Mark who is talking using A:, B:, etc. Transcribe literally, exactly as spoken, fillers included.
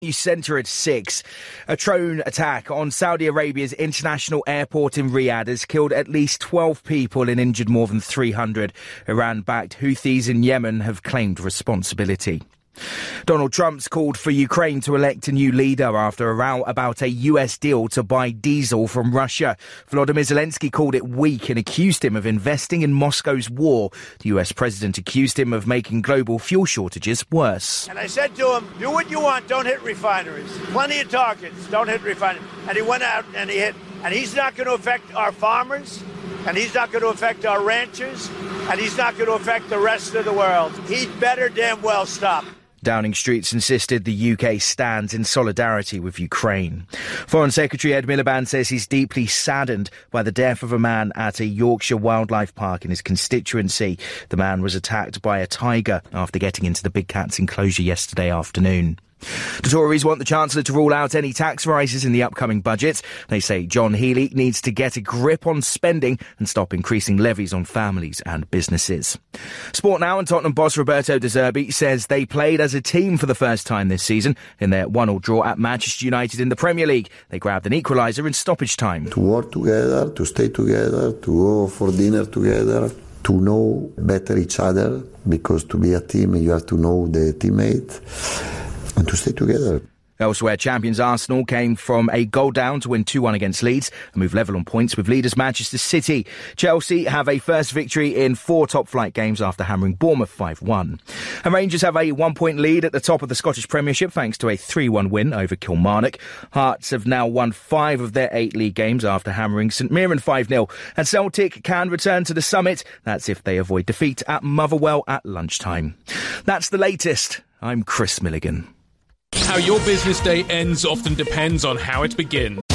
A: News Centre at six. A drone attack on Saudi Arabia's international airport in Riyadh has killed at least twelve people and injured more than three hundred. Iran-backed Houthis in Yemen have claimed responsibility. Donald Trump's called for Ukraine to elect a new leader after a row about a U S deal to buy diesel from Russia. Volodymyr Zelensky called it weak and accused him of investing in Moscow's war. The U S president accused him of making global fuel shortages worse.
B: And I said to him, do what you want, don't hit refineries. Plenty of targets, don't hit refineries. And he went out and he hit. And he's not going to affect our farmers, and he's not going to affect our ranchers, and he's not going to affect the rest of the world. He'd better damn well stop.
A: Downing Street's insisted the U K stands in solidarity with Ukraine. Foreign Secretary Ed Miliband says he's deeply saddened by the death of a man at a Yorkshire wildlife park in his constituency. The man was attacked by a tiger after getting into the big cat's enclosure yesterday afternoon. The Tories want the Chancellor to rule out any tax rises in the upcoming budget. They say John Healey needs to get a grip on spending and stop increasing levies on families and businesses. Sport now, and Tottenham boss Roberto De Zerbi says they played as a team for the first time this season in their one all draw at Manchester United in the Premier League. They grabbed an equaliser in stoppage time.
C: To work together, to stay together, to go for dinner together, to know better each other, because to be a team you have to know the teammate. And to stay together.
A: Elsewhere, champions Arsenal came from a goal down to win two one against Leeds and move level on points with leaders Manchester City. Chelsea have a first victory in four top-flight games after hammering Bournemouth five one. And Rangers have a one-point lead at the top of the Scottish Premiership thanks to a three one win over Kilmarnock. Hearts have now won five of their eight league games after hammering St Mirren five nil. And Celtic can return to the summit. That's if they avoid defeat at Motherwell at lunchtime. That's the latest. I'm Chris Milligan.
D: How your business day ends often depends on how it begins.